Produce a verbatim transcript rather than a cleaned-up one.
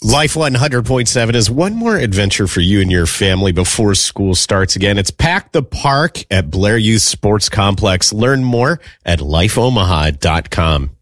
Life one hundred point seven is one more adventure for you and your family before school starts again. It's Pack the Park at Blair Youth Sports Complex. Learn more at life omaha dot com.